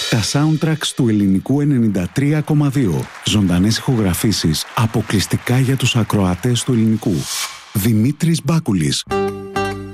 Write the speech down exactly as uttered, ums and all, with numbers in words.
Τα soundtracks του Ελληνικού ενενήντα τρία κόμμα δύο. Ζωντανές ηχογραφήσεις αποκλειστικά για τους ακροατές του Ελληνικού. Δημήτρης Μπάκουλης.